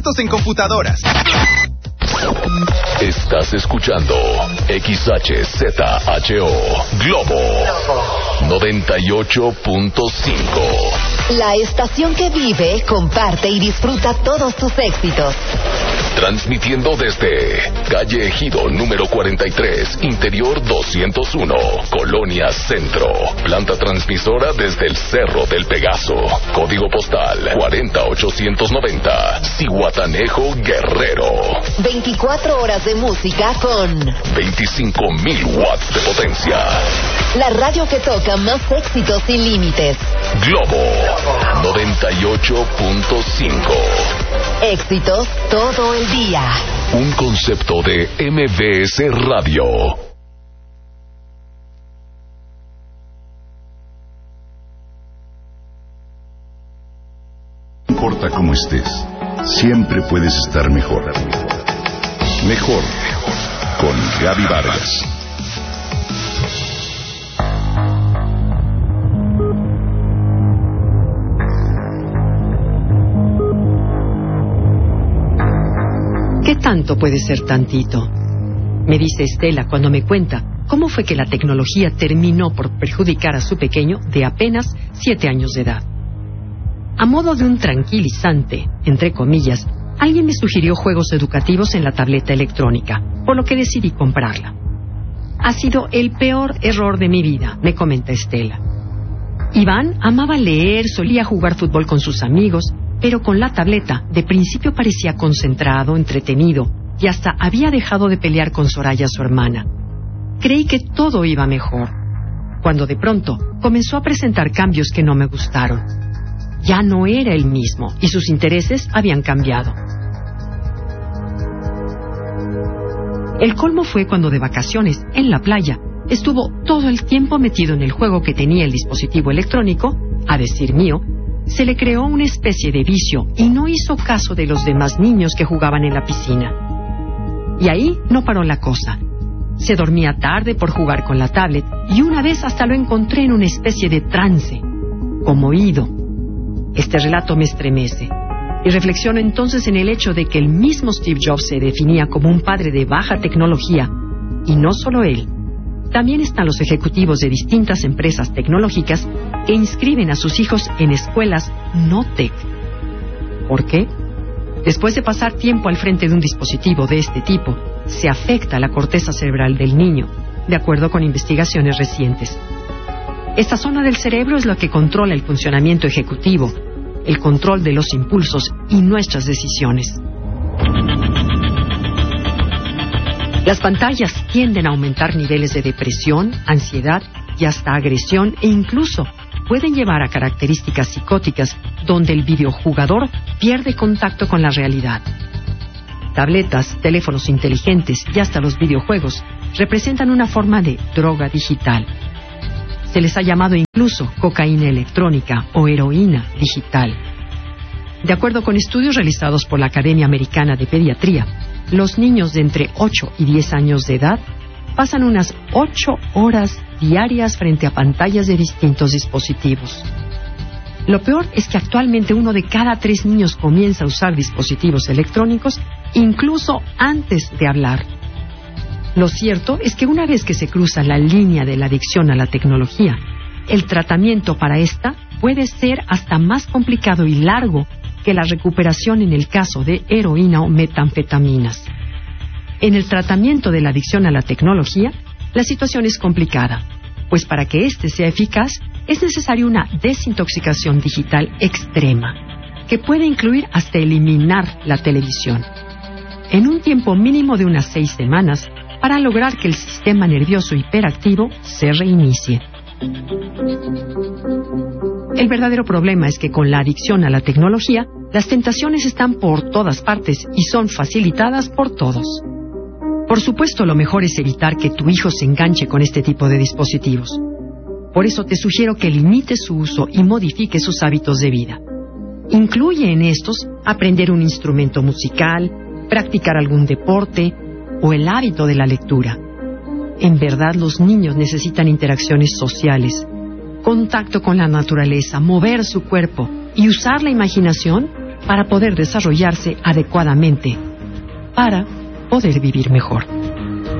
expertos en computadoras. Estás escuchando XHZHO Globo 98.5. La estación que vive, comparte y disfruta todos tus éxitos. Transmitiendo desde Calle Ejido número 43, Interior 201, Colonia Centro. Planta transmisora desde el Cerro del Pegaso. Código postal 40890, Zihuatanejo, Guerrero. 24 horas de música con 25,000 watts de potencia. La radio que toca más éxitos sin límites. Globo 98.5. Éxitos todo el día. Un concepto de MBS Radio. No importa cómo estés, siempre puedes estar mejor. Mejor con Gaby Vargas. ¿Qué tanto puede ser tantito? Me dice Estela cuando me cuenta cómo fue que la tecnología terminó por perjudicar a su pequeño de apenas 7 años de edad. A modo de un tranquilizante, entre comillas, alguien me sugirió juegos educativos en la tableta electrónica, por lo que decidí comprarla. Ha sido el peor error de mi vida, me comenta Estela. Iván amaba leer, solía jugar fútbol con sus amigos, pero con la tableta de principio parecía concentrado, entretenido, y hasta había dejado de pelear con Soraya, su hermana. Creí que todo iba mejor, cuando de pronto comenzó a presentar cambios que no me gustaron. Ya no era el mismo y sus intereses habían cambiado. El colmo fue cuando de vacaciones, en la playa, estuvo todo el tiempo metido en el juego que tenía el dispositivo electrónico. A decir mío, se le creó una especie de vicio y no hizo caso de los demás niños que jugaban en la piscina. Y ahí no paró la cosa. Se dormía tarde por jugar con la tablet y una vez hasta lo encontré en una especie de trance, como ido. Este relato me estremece y reflexiono entonces en el hecho de que el mismo Steve Jobs se definía como un padre de baja tecnología, y no solo él. También están los ejecutivos de distintas empresas tecnológicas que inscriben a sus hijos en escuelas no tech. ¿Por qué? Después de pasar tiempo al frente de un dispositivo de este tipo, se afecta la corteza cerebral del niño, de acuerdo con investigaciones recientes. Esta zona del cerebro es la que controla el funcionamiento ejecutivo, el control de los impulsos y nuestras decisiones. Las pantallas tienden a aumentar niveles de depresión, ansiedad y hasta agresión, e incluso pueden llevar a características psicóticas donde el videojugador pierde contacto con la realidad. Tabletas, teléfonos inteligentes y hasta los videojuegos representan una forma de droga digital. Se les ha llamado incluso cocaína electrónica o heroína digital. De acuerdo con estudios realizados por la Academia Americana de Pediatría, los niños de entre 8 y 10 años de edad pasan unas 8 horas diarias frente a pantallas de distintos dispositivos. Lo peor es que actualmente 1 de cada 3 niños comienza a usar dispositivos electrónicos incluso antes de hablar. Lo cierto es que una vez que se cruza la línea de la adicción a la tecnología, el tratamiento para esta puede ser hasta más complicado y largo que la recuperación en el caso de heroína o metanfetaminas. En el tratamiento de la adicción a la tecnología, la situación es complicada, pues para que éste sea eficaz es necesaria una desintoxicación digital extrema, que puede incluir hasta eliminar la televisión, en un tiempo mínimo de unas 6 semanas, para lograr que el sistema nervioso hiperactivo se reinicie. El verdadero problema es que con la adicción a la tecnología, las tentaciones están por todas partes y son facilitadas por todos. Por supuesto, lo mejor es evitar que tu hijo se enganche con este tipo de dispositivos. Por eso te sugiero que limites su uso y modifique sus hábitos de vida. Incluye en estos aprender un instrumento musical, practicar algún deporte o el hábito de la lectura. En verdad, los niños necesitan interacciones sociales, contacto con la naturaleza, mover su cuerpo y usar la imaginación para poder desarrollarse adecuadamente, para poder vivir mejor.